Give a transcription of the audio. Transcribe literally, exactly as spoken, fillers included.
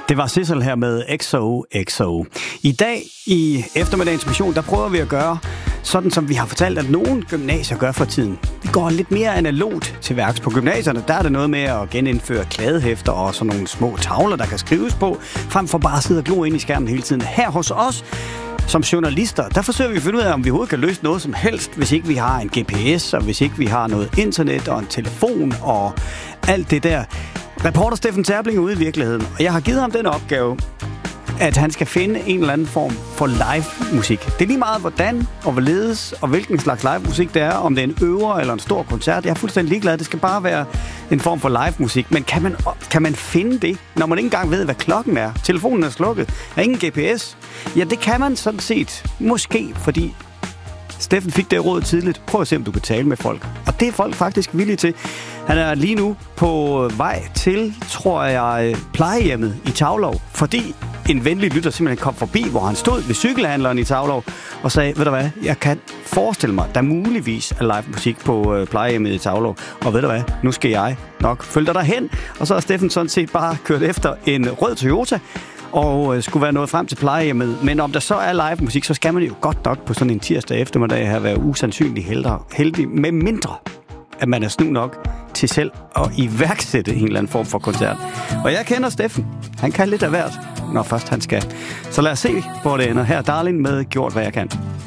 Det var Sissel her med X O X O. I dag i eftermiddagens mission, der prøver vi at gøre sådan, som vi har fortalt, at nogle gymnasier gør for tiden. Vi går lidt mere analogt til værks på gymnasierne. Der er det noget med at genindføre kladehæfter og sådan nogle små tavler, der kan skrives på, frem for bare at sidde og glo ind i skærmen hele tiden. Her hos os, som journalister, der forsøger vi at finde ud af, om vi overhovedet kan løse noget som helst, hvis ikke vi har en G P S, og hvis ikke vi har noget internet og en telefon og alt det der. Reporter Steffen Terpling er ude i virkeligheden, og jeg har givet ham den opgave, at han skal finde en eller anden form for live musik. Det er lige meget, hvordan og hvorledes og hvilken slags live musik det er, om det er en øver eller en stor koncert. Jeg er fuldstændig ligeglad. Det skal bare være en form for live musik. Men kan man, kan man finde det, når man ikke engang ved, hvad klokken er? Telefonen er slukket. Der er ingen G P S. Ja, det kan man sådan set. Måske, fordi Steffen fik det råd tidligt. Prøv at se, om du kan tale med folk. Og det er folk faktisk villige til. Han er lige nu på vej til, tror jeg, plejehjemmet i Taulov, fordi en venlig lytter simpelthen kom forbi, hvor han stod ved cykelhandleren i Taulov og sagde, ved du hvad, jeg kan forestille mig, der muligvis er live musik på plejehjemmet i Taulov. Og ved du hvad, nu skal jeg nok følge dig derhen. Og så har Steffen sådan set bare kørt efter en rød Toyota og skulle være nået frem til plejehjemmet. Men om der så er live musik, så skal man jo godt nok på sådan en tirsdag eftermiddag her være usandsynlig heldig, med mindre at man er snu nok til selv at iværksætte en eller anden form for koncert. Og jeg kender Steffen. Han kan lidt af hvert, når først han skal. Så lad os se, hvor det ender. Her Darling med Gjort, hvad jeg kan.